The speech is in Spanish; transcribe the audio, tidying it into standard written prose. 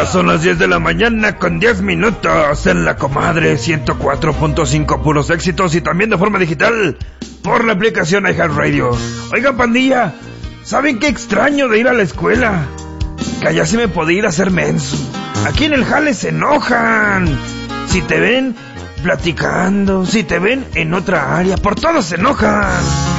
Son las 10 de la mañana con 10 minutos en La Comadre 104.5, puros éxitos, y también de forma digital por la aplicación iHeartRadio. Oigan, pandilla, ¿saben qué extraño de ir a la escuela? Que allá sí me podía ir a hacer menso. Aquí en el jale se enojan. Si te ven platicando, si te ven en otra área, por todo se enojan.